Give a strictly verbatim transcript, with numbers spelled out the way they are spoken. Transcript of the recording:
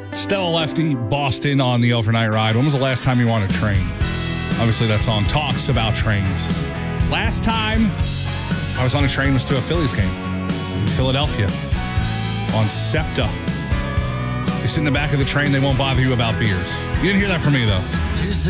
Stella Lefty, Boston on the overnight ride. When was the last time you were on a train? Obviously, that song talks about trains. Last time I was on a train was to a Phillies game in Philadelphia on SEPTA. You sit in the back of the train, they won't bother you about beers. You didn't hear that from me, though.